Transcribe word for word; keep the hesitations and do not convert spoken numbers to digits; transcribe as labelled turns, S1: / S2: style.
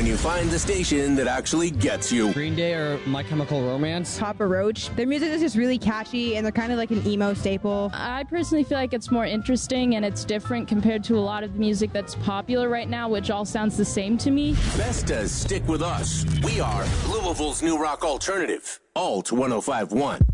S1: when you find the station that actually gets you.
S2: Green Day or My Chemical Romance.
S3: Papa Roach. Their music is just really catchy, and they're kind of like an emo staple.
S4: I personally feel like it's more interesting and it's different compared to a lot of the music that's popular right now, which all sounds the same to me.
S1: Best to stick with us. We are Louisville's new rock alternative. Alt one oh five point one.